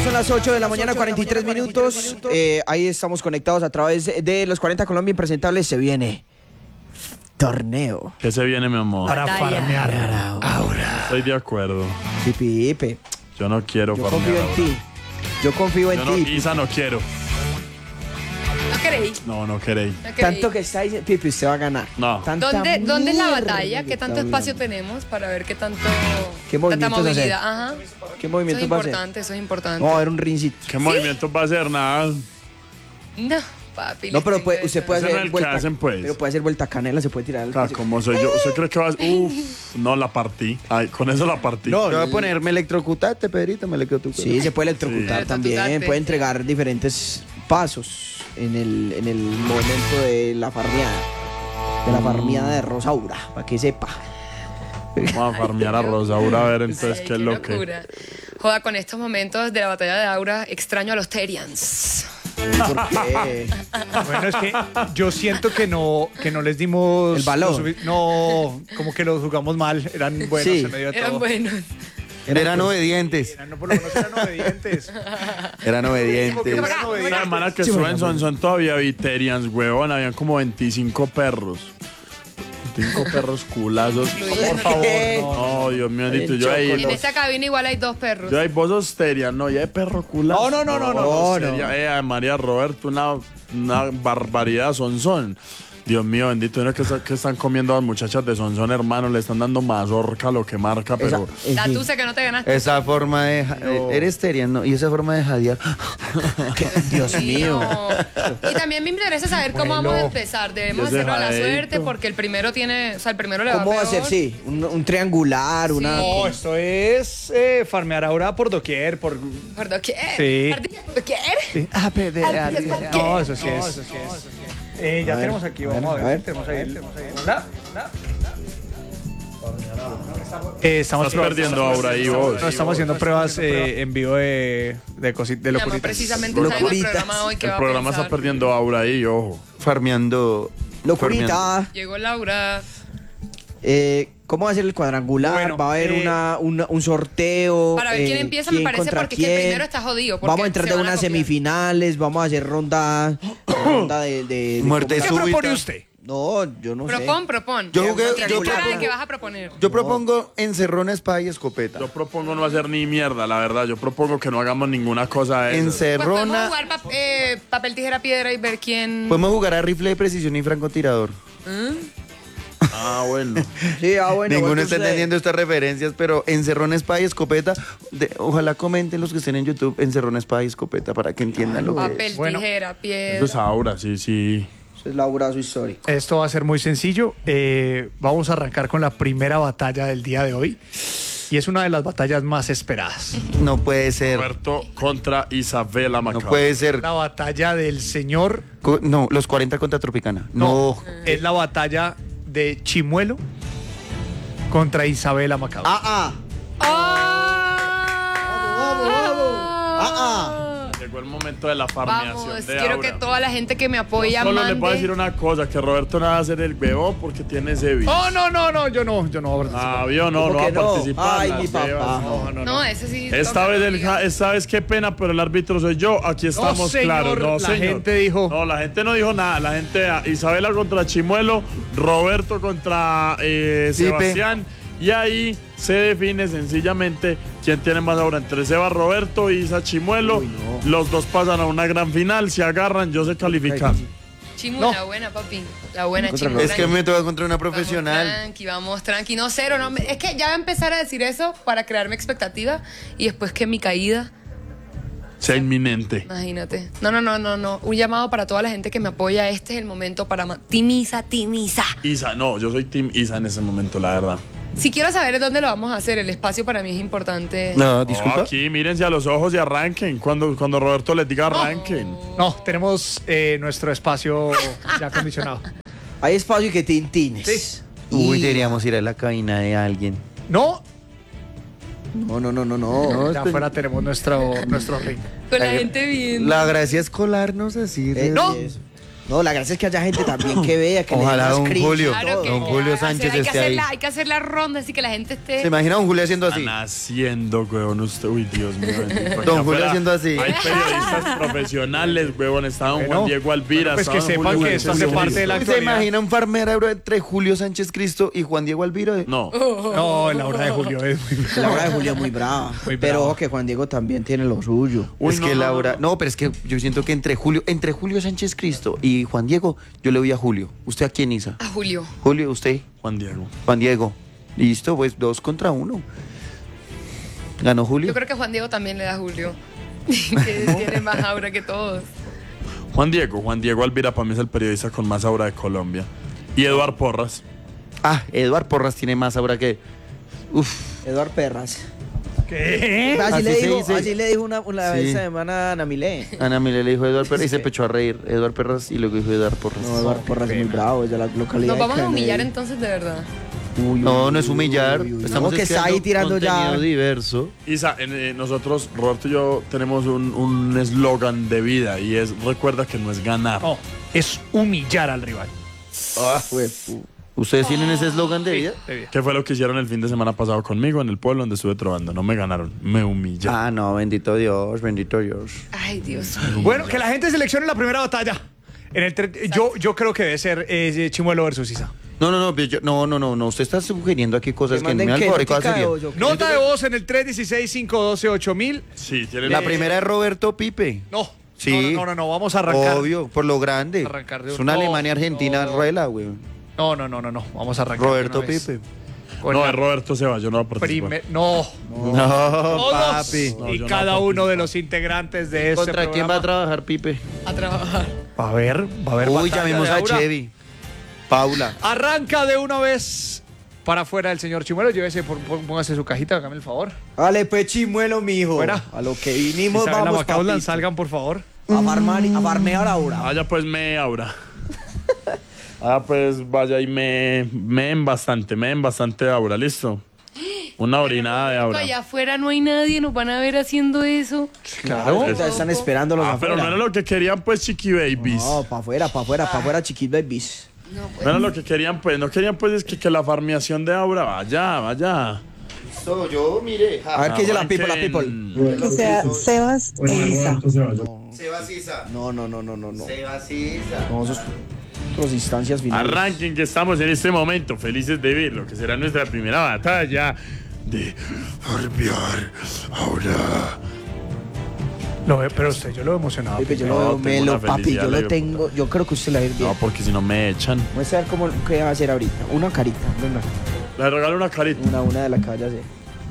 son las 8 de la mañana, 43 minutos. Ahí estamos conectados a través de los 40 Colombia Impresentables. Se viene torneo. ¿Qué se viene, mi amor? Para farmear. Ahora. Estoy de acuerdo. Pipe. Yo no quiero Yo farmear confío en ahora. ti. Yo confío en Yo no, ti. Isa, no quiero. ¿No queréis? No queréis. ¿No queréis? Tanto que está diciendo, Pipe, usted va a ganar. No. Tanta ¿Dónde es la mierda batalla? que ¿Qué está tanto espacio hablando. tenemos para ver qué tanto ¿Qué tanta movimientos hacer? movilidad? Ajá. ¿Qué Eso movimiento es va a hacer? importante, eso es importante. No, va a haber un rincito. ¿Qué movimiento va a hacer? Nada. No, papi. No, les pero tengo usted puede Ese hacer no es el que vuelta. hacen, pues. Pero puede hacer vuelta canela, se puede tirar al Ah, piso. como soy yo. ¿Usted cree que va a...? Uf, no, la partí. Ay, con eso la partí. No, Te voy a poner, me electrocutaste, Pedrito, me electrocutaste. Sí, se puede electrocutar Sí. también. Electrocutarte. Puede entregar diferentes pasos en el momento de la farmeada. De la farmeada de Rosaura, para que sepa. Vamos a farmear a Rosaura a ver entonces Ay, qué es lo que... locura. Joda, con estos momentos de la batalla de Aura, extraño a los Terians. ¿Por qué? Bueno, es que yo siento que no les dimos... El balón. No, como que los jugamos mal. Eran buenos Sí. en medio de Eran todo. buenos. Eran obedientes. No, por lo menos eran obedientes. Eran obedientes. Eran obedientes. La semana que estuve en Sonson todavía vi Terians, huevón. Habían como 25 perros. 25 perros culazos. Por favor, no. No, Dios mío, bendito. Yo En ahí... esta cabina igual hay dos perros. Yo ahí, vos sos Terian, no, ya de perro culazo. no. Sería, María Roberto, una barbaridad, Sonson. Dios mío, bendito, ¿no? que están comiendo las muchachas de Sonson, hermano, le están dando mazorca lo que marca, pero... La tuce que no te ganaste. Esa forma de... Eres terian, ¿no? Y esa forma de jadear. Dios mío. Y también me interesa saber cómo vamos a empezar. Debemos Yo soy hacerlo a la jadeito. suerte porque el primero tiene, o sea, el primero le va ¿Cómo va a peor. ser? Sí, un triangular, una... No, esto es farmear ahora por doquier, por... ¿Por doquier? Sí. ¿Por doquier? No, eso sí es. Ya tenemos aquí, vamos a ver. Tenemos ahí. Estamos Estás perdiendo ahora ahí vos. No, estamos haciendo pruebas en vivo de Mi amor, locuritas. precisamente sabemos el Locuritas. programa hoy que El va a programa pensar. está perdiendo aura ahí, ojo. Farmeando. Locurita. Llegó Laura. ¿Cómo va a ser el cuadrangular? Bueno, ¿Va a haber un sorteo? Para ver quién empieza, me parece, contra porque es que el quién? primero está jodido. porque Vamos a entrar se de van a unas copiar. semifinales, vamos a hacer ronda de Muerte ¿Qué súbita. propone usted? No, yo no sé. Propon. Yo jugué- Tienes yo cara de propongo- que vas a proponer. Yo propongo encerrón, espada y escopeta. Yo propongo no hacer ni mierda, la verdad. Yo propongo que no hagamos ninguna cosa de esas. Pues podemos Encerrona. jugar papel, tijera, piedra y ver quién... Podemos jugar a rifle de precisión y francotirador. Ah, bueno. Sí, bueno. Ninguno bueno, está usted. entendiendo estas referencias, pero encerrón, espada y escopeta. Ojalá comenten los que estén en YouTube encerrón, espada y escopeta para que entiendan lo que Papel, es. Bueno. tijera, Eso piedra. es aura, sí. Eso es laburazo histórico. Esto va a ser muy sencillo. Vamos a arrancar con la primera batalla del día de hoy. Y es una de las batallas más esperadas. No puede ser. Roberto contra Isabela No Macao. puede ser. La batalla del señor. No, los 40 contra Tropicana. No. Es la batalla de Chimuelo contra Isabela Macao. Ah. Llegó el momento de la farmeación Vamos, de quiero aura. que toda la gente que me apoya Solo mande... le puedo decir una cosa, que Roberto no va a hacer el bebo porque tiene ese vicio. Oh, no, yo no. Ah, vio, no ¿Cómo va a que no? participar. Ay, las mi papá. bebas, no. No, ese sí... Esta vez qué pena, pero el árbitro soy yo. Aquí estamos señor, claros. No, la señor. gente dijo- No, la gente no dijo nada. La gente, Isabela contra Chimuelo, Roberto contra Sebastián. Y ahí se define sencillamente quién tiene más ahora entre Seba Roberto y Isa Chimuelo. Los dos pasan a una gran final. Si agarran, yo sé calificar. Chimu, No. la buena, papi. La buena, Contra Chimu. Es que me toca contra una Vamos profesional. Vamos tranqui. No, cero. No, es que ya va a empezar a decir eso para crearme expectativa y después que mi caída, Sea inminente. imagínate. No. Un llamado para toda la gente que me apoya. Este es el momento para... Timisa. Isa, no, yo soy Team Isa en ese momento, la verdad. Si quiero saber dónde lo vamos a hacer, el espacio para mí es importante. No, disculpa. Aquí, mírense a los ojos y arranquen. Cuando Roberto les diga arranquen. No, tenemos nuestro espacio ya acondicionado. Hay espacio y que tintines. Uy, deberíamos ir a la cabina de alguien. No, No. ya afuera tenemos nuestro ring. Con la Ay, gente viendo. La gracia es colarnos así. Eh, No. eso. No, la gracia es que haya gente también que vea, que Ojalá le dé don más cringe Julio. y Claro todo. que Don Julio Sánchez hay que esté ahí. hay que hacer la ronda así que la gente esté. ¿Se imagina a don Julio haciendo así? Están haciendo, huevón, usted. Uy, Dios mío. bendito. Aquí Don Julio afuera haciendo así. Hay periodistas profesionales, huevón. Está don Bueno, Juan Diego Alvira. pues está que don sepan Julio que esto Sánchez hace parte de la Cristo. ¿Se actualidad. imagina un farmero entre Julio Sánchez Cristo y Juan Diego Alvira? No. No, la hora de Julio es muy La hora de Julio es muy brava. Muy pero brava. ojo que Juan Diego también tiene lo suyo. Uy, Es no, que no, Laura. no. No, pero es que yo siento que entre Julio Sánchez Cristo y Juan Diego, yo le voy a Julio. ¿Usted a quién, Isa? A Julio. Julio, usted. Juan Diego. Juan Diego. Listo, pues 2 contra 1. ¿Ganó Julio? Yo creo que Juan Diego también le da a Julio. Que tiene más aura que todos. Juan Diego Alvira para mí es el periodista con más aura de Colombia. Y Eduard Porras. Ah, Eduard Porras tiene más ahora que. Uf. Eduard Perras. ¿Qué? Así, Así le se dijo, dice. así le dijo una Sí. vez semana a Ana Milé. Ana Milé le dijo Eduard Perras y se pechó a reír. Eduard Perras y luego dijo Eduard Porras. No, Eduard Porras es muy bravo, es de la localidad. Nos vamos de a humillar Caney. entonces de verdad. No, no es humillar. Estamos No, que está ahí tirando ya. contenido diverso. Isa, nosotros, Roberto y yo, tenemos un eslogan de vida y es recuerda que no es ganar. No, es humillar al rival. ¿Ustedes tienen ese eslogan de vida? De bien. ¿Qué fue lo que hicieron el fin de semana pasado conmigo en el pueblo donde estuve trovando? No me ganaron, me humillaron. Ah, no, bendito Dios, bendito Dios. Ay, Dios mío. Bueno, que la gente seleccione la primera batalla. En el yo creo que debe ser Chimuelo versus Isa. No, usted está sugiriendo aquí cosas que no me notica de alcohólico. hoyo, ¿qué? Nota de voz en el 316-512-8000. Sí, tiene La primera es Roberto Pipe. No, Sí. no, vamos a arrancar. Obvio, por lo grande. Arrancar de Es un- una no, Alemania-Argentina no. ruela, güey. No, vamos a arrancar. Roberto de una vez. Pipe. Con No, la es Roberto Sebas, yo no voy a participar. No, No, todos papi. No, y yo no cada voy a uno de los integrantes de este ¿Contra quién va a trabajar Pipe? A trabajar. Va a haber Uy, batalla llamemos de a aura. Chevy. Paula. Arranca de una vez para afuera el señor Chimuelo. Llévese, póngase su cajita, hágame el favor. Dale, pues Chimuelo, mijo. Fuera. A lo que vinimos, Isabela vamos, Macaulay, papito. salgan por favor. A farmear ahora. Vaya pues me aura. Pues vaya y meen bastante aura, listo. Una orinada de aura. Allá afuera no hay nadie, nos van a ver haciendo eso. Claro. Ya están esperando los Pero no afuera. era lo que querían pues Chiqui Babies. No, pa' afuera, chiquis babies. No, pues. No era lo que querían pues, no querían pues es que la farmeación de aura vaya. Yo, mire. A ver qué dice la people. Arranquen. O sea, Sebas e Isa. Sebas Isa. No. Sebas Isa. No, eso es otras instancias finales. Arranquen que estamos en este momento felices de ver lo que será nuestra primera batalla de farmear aura. Lo ve, pero usted, yo lo veo emocionado. Pipe, yo No, lo veo tengo melo, una papi. felicidad, Yo lo le digo, tengo. Yo creo que usted la va a ir bien. No, porque si no me echan. Vamos a ver qué va a hacer ahorita. Una carita. Venga. Le regalo una carita. Una de las que vaya a hacer.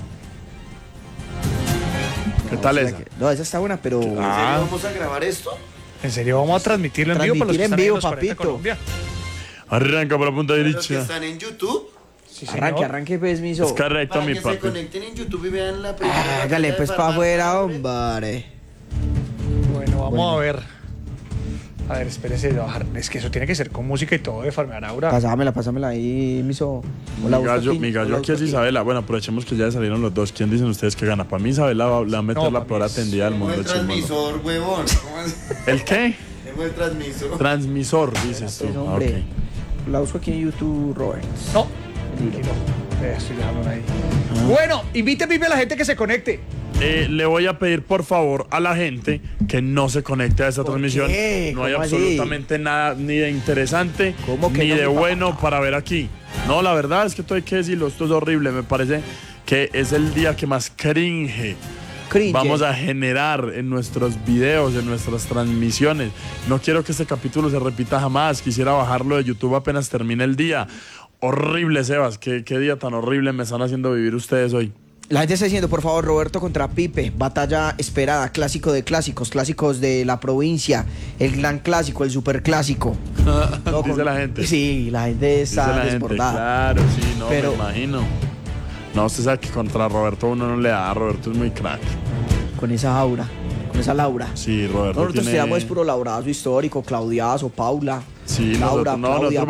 ¿Qué tal O sea esa? que- No, esa está buena, pero. ¿Vamos a grabar esto? ¿En serio vamos a transmitirlo en vivo para los que Transmitir en están ahí en vivo, los 40 papito. Colombia? Arranca por la punta Los que derecha. están en YouTube. Sí, señor. Arranque, pues, miso. Es correcto, Para mi que se papi. conecten en YouTube y vean la primera. Hágale, batalla pues, de para farmacia, afuera, hombre. hombre. Bueno, vamos a ver. A ver, espérese. Es que eso tiene que ser con música y todo de farmear aura. Pásamela ahí, miso. Mi gallo aquí es Isabela. Bueno, aprovechemos que ya salieron los dos. ¿Quién dicen ustedes que gana? Para mí Isabela le va a meter No, la pa' peor mí atendida del Tengo mundo el chimolo. transmisor, huevón. ¿Cómo así? ¿El qué? Tengo el transmisor. Transmisor, dices tú. Pues, Ah, hombre. ok. La uso aquí en YouTube, Robert. No, tranquilo. Estoy dejándolo ahí. Bueno, invite Pipe a la gente que se conecte. Le voy a pedir por favor a la gente que no se conecte a esta ¿Por transmisión. qué? No hay ¿Cómo así? absolutamente nada ni de interesante ¿Cómo que ni no, de mi papá? bueno para ver aquí. No, la verdad es que todo hay que decirlo, esto es horrible. Me parece que es el día que más cringe vamos a generar en nuestros videos, en nuestras transmisiones. No quiero que este capítulo se repita jamás. Quisiera bajarlo de YouTube apenas termine el día. Horrible, Sebas. Qué día tan horrible me están haciendo vivir ustedes hoy. La gente está diciendo, por favor, Roberto contra Pipe, batalla esperada, clásico de clásicos, clásicos de la provincia, el gran clásico, el super clásico. No, Dice la gente. Sí, la gente Dice está la gente, desbordada. claro, sí, no, Pero- me imagino. No, usted sabe que contra Roberto uno no le da. Roberto es muy crack. Con esa aura, con esa Laura. Sí, Roberto Nosotros tiene... tiramos es puro Laurazo histórico, Claudiazo, Paula. Sí, Laura, nosotros, no, Claudia, nosotros